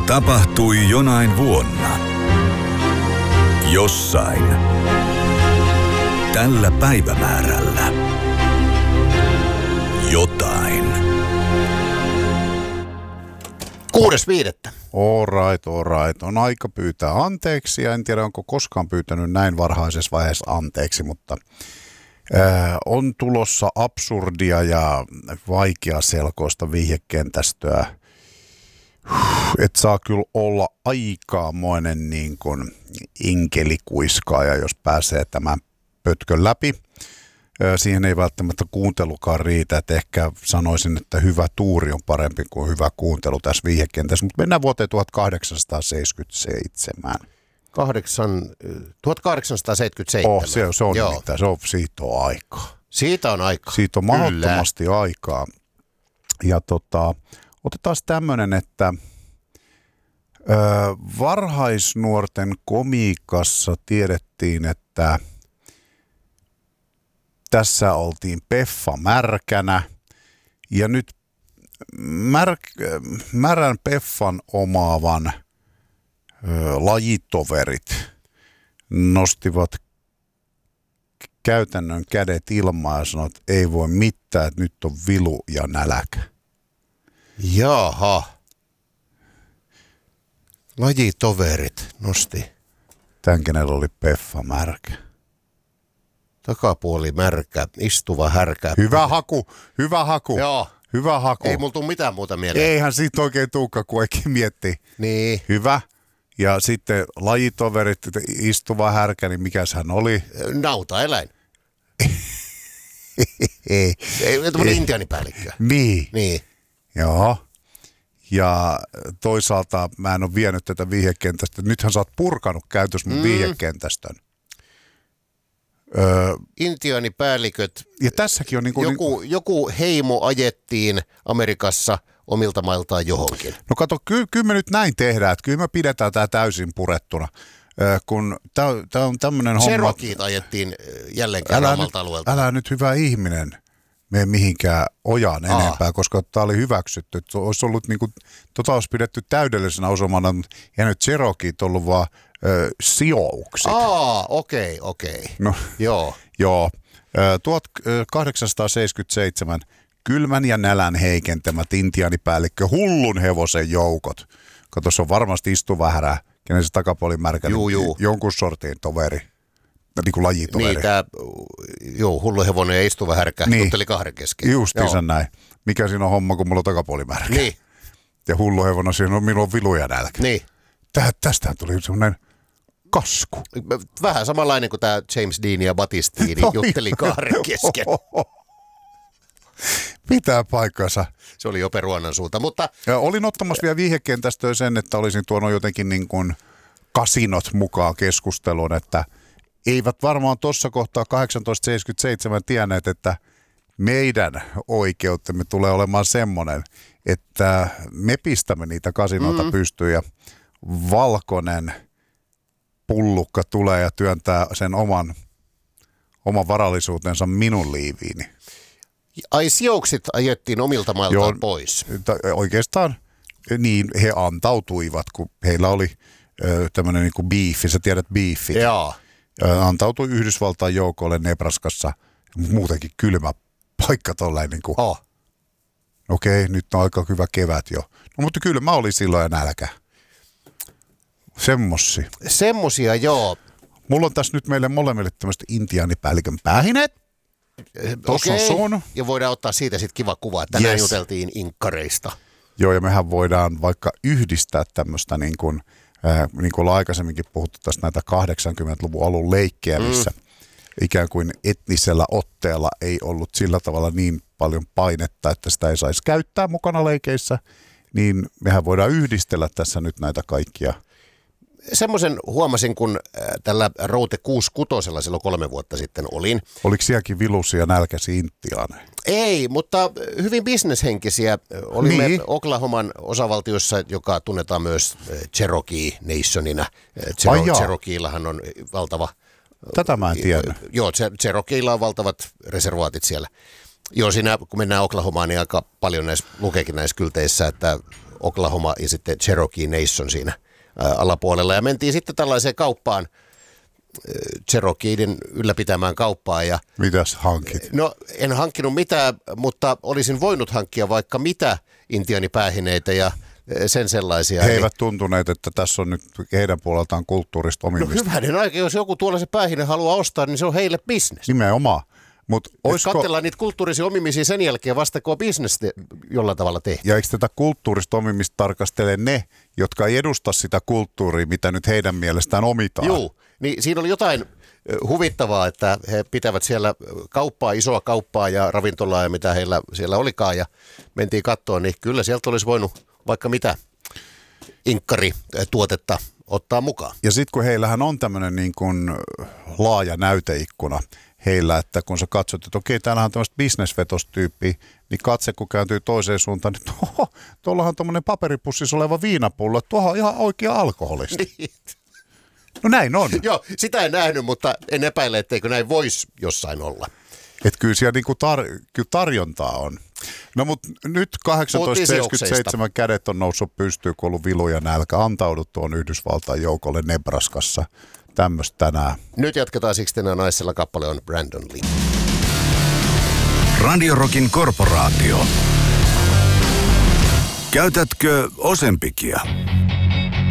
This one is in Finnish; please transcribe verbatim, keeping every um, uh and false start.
Tapahtui jonain vuonna. Jossain. Tällä päivämäärällä. Jotain. Kuudes viidettä. All right, all right. On aika pyytää anteeksi ja en tiedä onko koskaan pyytänyt näin varhaisessa vaiheessa anteeksi, mutta ää, on tulossa absurdia ja vaikeaselkoista vihjekentästöä. Et saa kyllä olla aikamoinen niin kuin inkelikuiskaaja, jos pääsee tämän pötkön läpi. Siihen ei välttämättä kuuntelukaan riitä, että ehkä sanoisin, että hyvä tuuri on parempi kuin hyvä kuuntelu tässä vihjekentässä, mutta mennään vuoteen tuhatkahdeksansataaseitsemänkymmentäseitsemän. Kahdeksan, tuhatkahdeksansataaseitsemänkymmentäseitsemän. Oh, se, se on nimittäin, se on, siitä on aikaa. Siitä on aikaa. Siitä on mahdottomasti Kyllä. aikaa. Ja tota, otetaan tämmöinen, että ö, varhaisnuorten komiikassa tiedettiin, että tässä oltiin Peffa märkänä ja nyt mär, märän Peffan omaavan ö, lajitoverit nostivat käytännön kädet ilmaan ja sanoivat, että ei voi mitään, että nyt on vilu ja nälkä. Jaha. Lajitoverit nosti. Tän kenellä oli Peffa märkä. Takapuoli märkä, istuva härkä. Hyvä haku, hyvä haku. Joo. Hyvä haku. Ei mulla tule mitään muuta mieleen. Eihän siitä oikein tulekaan, kun oikein miettii. Niin. Hyvä. Ja sitten lajitoverit, istuva härkä, niin mikäs hän oli? Nautaeläin. Ei. Ei, tämmöinen intiaanipäällikkö. Niin. Niin. Joo. Ja toisaalta mä en ole vienyt tätä vihjekentästä. Nythän sä oot purkanut käytös mun mm. vihjekentästön. Öö, Intiaanipäälliköt. Ja tässäkin on niin kuin, joku, niin, joku heimo ajettiin Amerikassa omilta mailtaan johonkin. No kato, kyllä, kyllä me nyt näin tehdään, että kyllä me pidetään tämä täysin purettuna. Öö, kun tämä on tämmöinen homma. Cherokeet ajettiin jälleen kerran omalta alueelta. Älä nyt hyvä ihminen mene mihinkään ojaan Aa. enempää, koska tämä oli hyväksytty. Olisi ollut niin kuin, tota olisi pidetty täydellisenä osumana, ja nyt Cherokeet ollut vaan ö, sijoukset. Aa, okei, okay, okei. Okay. No, joo. Joo. tuhatkahdeksansataaseitsemänkymmentäseitsemän kylmän ja nälän heikentämät intiaanipäällikkö hullun hevosen joukot. Kato, se on varmasti istuva härä, kenen se takapuoli märkä, juu, juu. jonkun sortin toveri. Niin kuin lajitoveri. Niin, tämä joo, hullu hevonen ja istuva härkä niin. Jutteli kahden kesken. Justiinsa näin. Mikä siinä on homma, kun mulla on takapuoli märkä. Niin. Ja hullu hevonen, siinä on minulla on vilu ja nälkä. Niin. Tää, tästähän tuli semmoinen kasku. Vähän samanlainen kuin tämä James Dean ja Batistini no, jutteli kahden kesken. Pitää paikkansa. Se oli jo peruannan suunta, mutta... Ja olin ottamassa vielä vihjekentästöön sen, että olisin tuonut jotenkin niin kuin kasinot mukaan keskusteluun, että eivät varmaan tuossa kohtaa tuhatkahdeksansataaseitsemänkymmentäseitsemän tienneet, että meidän oikeutemme tulee olemaan semmoinen, että me pistämme niitä kasinoita mm. pystyyn ja valkoinen pullukka tulee ja työntää sen oman, oman varallisuutensa minun liiviini. Ai sijoukset ajettiin omilta mailtaan Joo, pois? Oikeastaan niin he antautuivat, kun heillä oli ö, tämmöinen niin kuin beefi, sä tiedät beefit. Joo. Antautui Yhdysvaltain joukolle Nebraskassa, muutenkin kylmä paikka tolleen niin kuin, oh. okei, okay, nyt on aika hyvä kevät jo. No mutta kylmä oli silloin ja nälkä. Semmosia. Semmosia, joo. Mulla on tässä nyt meille molemmille tämmöistä intiaanipäällikön päähineet. Tossa okay. on sun. Ja voidaan ottaa siitä sitten kiva kuva, että tänään yes. juteltiin inkkareista. Joo, ja mehän voidaan vaikka yhdistää tämmöistä niin kuin, äh, niin kuin ollaan aikaisemminkin puhuttu tästä näitä kahdeksankymmentäluvun alun leikkejä, missä mm. ikään kuin etnisellä otteella ei ollut sillä tavalla niin paljon painetta, että sitä ei saisi käyttää mukana leikeissä, niin mehän voidaan yhdistellä tässä nyt näitä kaikkia. Semmoisen huomasin, kun tällä Route kuusikymmentäkuusi silloin kolme vuotta sitten olin. Oliko sielläkin vilusia nälkäsi intiaaneja? Ei, mutta hyvin bisneshenkisiä. Olimme niin. Oklahoman osavaltiossa, joka tunnetaan myös Cherokee Nationina. Chero- Cherokeellahan on valtava... Tätä mä en tiedä. Joo, Cherokeella on valtavat reservaatit siellä. Joo, siinä kun mennään Oklahomaan, niin aika paljon näissä lukeekin näissä kylteissä, että Oklahoma ja sitten Cherokee Nation siinä ää, alapuolella. Ja mentiin sitten tällaiseen kauppaan, Cherokeeiden ylläpitämään kauppaan. Ja, mitäs hankit? no en hankkinut mitään, mutta olisin voinut hankkia vaikka mitä intiaanipäähineitä ja sen sellaisia. He eivät tuntuneet, että tässä on nyt heidän puoleltaan kulttuurista omimista. No hyvänen aika, jos joku tuolla se päähine haluaa ostaa, niin se on heille bisnes. Nimenomaan. Mut oisko... Katsellaan niitä kulttuurisia omimisia sen jälkeen vasta, kun on bisnes te- jollain tavalla tehty. Ja eikö tätä kulttuurista omimista tarkastele ne, jotka ei edusta sitä kulttuuria, mitä nyt heidän mielestään omitaan? Joo, niin siinä oli jotain huvittavaa, että he pitävät siellä kauppaa, isoa kauppaa ja ravintolaa ja mitä heillä siellä olikaan. Ja mentiin katsoa, niin kyllä sieltä olisi voinut vaikka mitä inkkari-tuotetta ottaa mukaan. Ja sitten kun heillähän on tämmöinen niin kuin laaja näyteikkuna heillä, että kun sä katsot, että okei, täällähän on tämmöistä bisnesvetostyyppiä, niin katse kun kääntyy toiseen suuntaan, niin tuohon, tuollahan on tämmöinen paperipussissa oleva viinapullo, tuohon on ihan oikea alkoholista. No näin on. Joo, sitä en nähnyt, mutta en epäile, etteikö näin voisi jossain olla. Että kyllä siellä niinku tar- kyllä tarjontaa on. No mutta nyt kahdeksantoista seitsemänkymmentäseitsemän kädet on noussut pystyyn, kun on ollut vilu ja nälkä. Antaudut tuon Yhdysvaltain joukolle Nebraskassa. Tämmöistä tänään. Nyt jatketaan siksi tänään naisella, kappale on Brandon Lee. Radio Rockin korporaatio. Käytätkö Ozempicia?